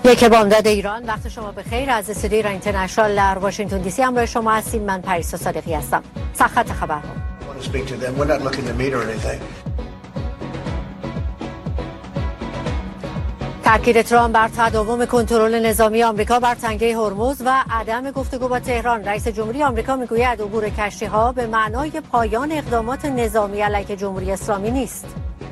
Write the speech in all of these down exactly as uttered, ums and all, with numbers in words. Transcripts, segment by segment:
یک بامداد ایران، وقت شما بخیر. از استودیوی ایران اینترنشنال در واشنگتن دی سی همراه شما هستیم. من پریسا صادقی هستم. سرخط خبرها. تاکید ترامپ بر تداوم کنترل نظامی آمریکا بر تنگه هرمز و عدم گفتگو با تهران. رئیس جمهوری آمریکا میگوید عبور کشتی‌ها به معنای پایان اقدامات نظامی علیه جمهوری اسلامی نیست.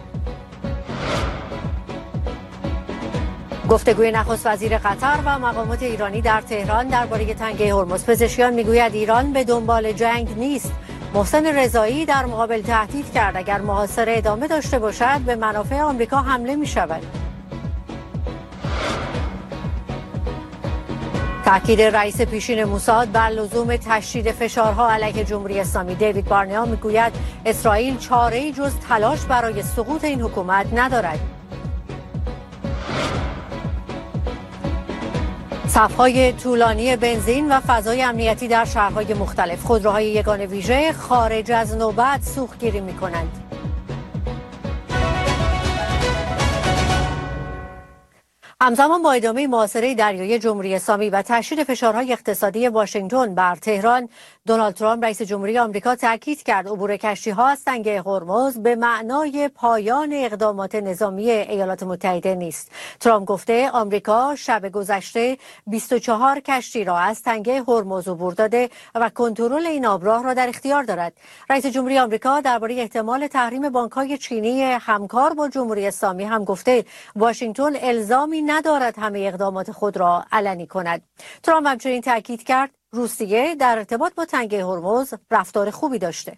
گفتگوی نخست وزیر قطر و مقامات ایرانی در تهران درباره تنگه هرمز. پزشکیان میگوید ایران به دنبال جنگ نیست. محسن رضایی در مقابل تهدید کرد اگر محاصره ادامه داشته باشد به منافع آمریکا حمله می شود. تأکید رئیس پیشین موساد بر لزوم تشدید فشارها علیه جمهوری اسلامی. دیوید بارنیا میگوید اسرائیل چاره‌ای جز تلاش برای سقوط این حکومت ندارد. صف‌های طولانی بنزین و فضای امنیتی در شهرهای مختلف. خودروهای یگانه ویژه خارج از نوبت سوختگیری می‌کنند. همزمان با ادامه محاصره دریایی جمهوری اسلامی و تشدید فشارهای اقتصادی واشنگتن بر تهران، دونالد ترامپ رئیس جمهوری آمریکا تاکید کرد عبور کشتی‌ها از تنگه هرمز به معنای پایان اقدامات نظامی ایالات متحده نیست. ترامپ گفته آمریکا شب گذشته بیست و چهار کشتی را از تنگه هرمز عبور داده و کنترل این آبراه را در اختیار دارد. رئیس جمهوری آمریکا درباره احتمال تحریم بانک‌های چینی همکار با جمهوری اسلامی هم گفته واشنگتن الزامی ندارد همه اقدامات خود را علنی کند. ترامپ همچنین تاکید کرد روسیه در ارتباط با تنگه هرمز رفتار خوبی داشته.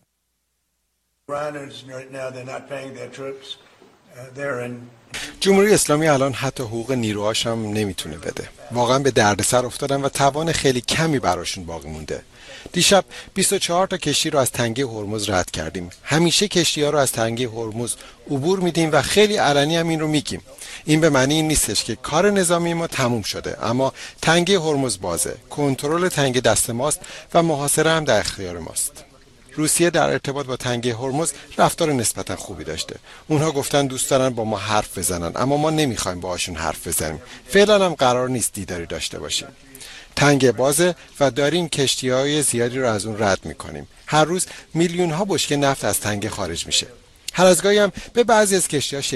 جمهوری اسلامی الان حتی حقوق نیروهاش هم نمیتونه بده. واقعا به دردسر افتادن و توان خیلی کمی براشون باقی مونده. دیشب بیست و چهار تا کشتی رو از تنگه هرمز رد کردیم. همیشه کشتی‌ها رو از تنگه هرمز عبور میدیم و خیلی علنی هم این رو میگیم. این به معنی این نیستش که کار نظامی ما تموم شده، اما تنگه هرمز بازه. کنترل تنگه دست ماست و محاصره هم در اختیار ماست. روسیه در ارتباط با تنگه هرمز رفتار نسبتا خوبی داشته. اونها گفتن دوست دارن با ما حرف بزنن، اما ما نمیخوایم باهاشون حرف بزنیم. فعلا هم قرار نیست دیداری داشته باشیم. تنگه بازه و داریم کشتی‌های زیادی رو از اون رد میکنیم. هر روز میلیون ها بشکه نفت از تنگه خارج میشه. هر از گاهی هم به بعضی از کشتی‌ها